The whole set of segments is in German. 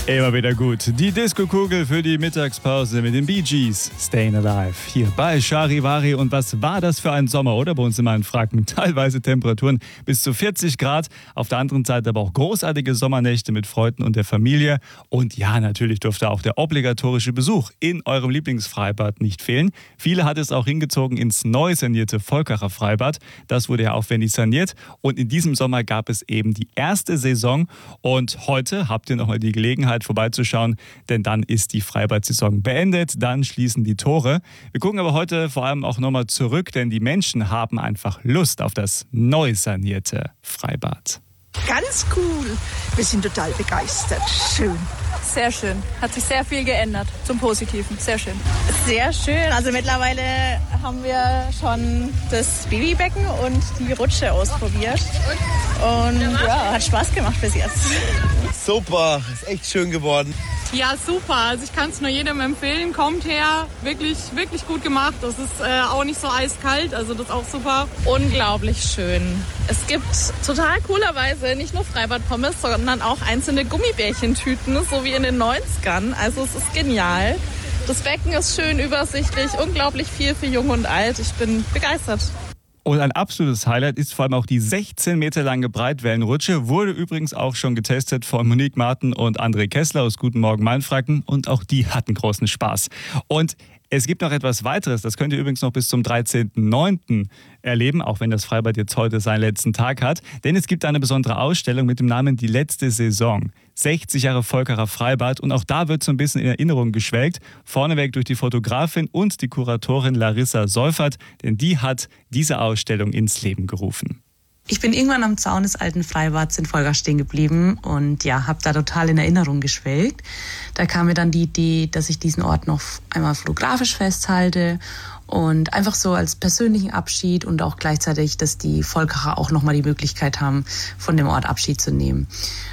Immer wieder gut. Die Disco-Kugel für die Mittagspause mit den Bee Gees. Staying Alive. Hier bei Charivari. Und was war das für ein Sommer, oder? Bei uns immer in Franken. Teilweise Temperaturen bis zu 40 Grad. Auf der anderen Seite aber auch großartige Sommernächte mit Freunden und der Familie. Und ja, natürlich durfte auch der obligatorische Besuch in eurem Lieblingsfreibad nicht fehlen. Viele hat es auch hingezogen ins neu sanierte Volkacher Freibad. Das wurde ja aufwendig saniert. Und in diesem Sommer gab es eben die erste Saison. Und heute habt ihr nochmal die Gelegenheit, vorbeizuschauen, denn dann ist die Freibad-Saison beendet, dann schließen die Tore. Wir gucken aber heute vor allem auch nochmal zurück, denn die Menschen haben einfach Lust auf das neu sanierte Freibad. Ganz cool. Wir sind total begeistert. Schön. Sehr schön. Hat sich sehr viel geändert zum Positiven. Sehr schön. Sehr schön. Also mittlerweile haben wir schon das Babybecken und die Rutsche ausprobiert. Und ja, hat Spaß gemacht bis jetzt. Super, ist echt schön geworden. Ja, super. Also ich kann es nur jedem empfehlen. Kommt her. Wirklich, wirklich gut gemacht. Das ist auch nicht so eiskalt. Also das ist auch super. Unglaublich schön. Es gibt total coolerweise nicht nur Freibad-Pommes, sondern auch einzelne Gummibärchentüten, so wie in den 90ern. Also es ist genial. Das Becken ist schön übersichtlich. Unglaublich viel für Jung und Alt. Ich bin begeistert. Und ein absolutes Highlight ist vor allem auch die 16 Meter lange Breitwellenrutsche. Wurde übrigens auch schon getestet von Monique Marten und André Kessler aus Guten Morgen Mainfranken. Und auch die hatten großen Spaß. Und es gibt noch etwas weiteres. Das könnt ihr übrigens noch bis zum 13.09. erleben, auch wenn das Freibad jetzt heute seinen letzten Tag hat. Denn es gibt eine besondere Ausstellung mit dem Namen Die letzte Saison. 60 Jahre Volkacher Freibad. Und auch da wird so ein bisschen in Erinnerung geschwelgt. Vorneweg durch die Fotografin und die Kuratorin Larissa Seufert. Denn die hat diese Ausstellung ins Leben gerufen. Ich bin irgendwann am Zaun des alten Freibads in Volkach stehen geblieben und ja, habe da total in Erinnerung geschwelgt. Da kam mir dann die Idee, dass ich diesen Ort noch einmal fotografisch festhalte und einfach so als persönlichen Abschied und auch gleichzeitig, dass die Volkacher auch nochmal die Möglichkeit haben, von dem Ort Abschied zu nehmen.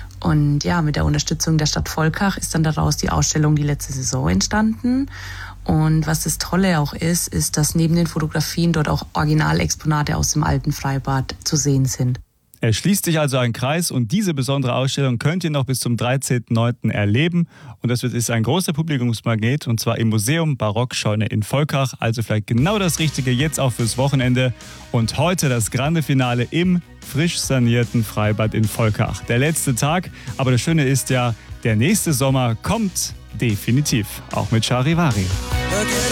Und ja, mit der Unterstützung der Stadt Volkach ist dann daraus die Ausstellung Die letzte Saison entstanden. Und was das Tolle auch ist, dass neben den Fotografien dort auch Originalexponate aus dem alten Freibad zu sehen sind. Es schließt sich also ein Kreis und diese besondere Ausstellung könnt ihr noch bis zum 13.09. erleben. Und das ist ein großer Publikumsmagnet und zwar im Museum Barockscheune in Volkach. Also vielleicht genau das Richtige jetzt auch fürs Wochenende. Und heute das grande Finale im frisch sanierten Freibad in Volkach. Der letzte Tag, aber das Schöne ist ja, der nächste Sommer kommt definitiv, auch mit Charivari.